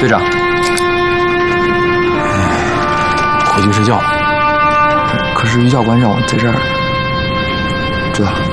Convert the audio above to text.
队长， 回去睡觉。 可是于教官让我在这儿，知道了。